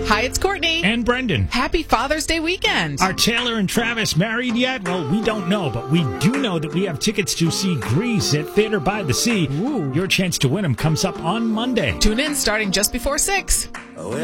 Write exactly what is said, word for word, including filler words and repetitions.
Hi, it's Courtney. And Brendan. Happy Father's Day weekend. Are Taylor and Travis married yet? Well, we don't know, but we do know that we have tickets to see Grease at Theater by the Sea. Ooh. Your chance to win them comes up on Monday. Tune in starting just before six. Oh,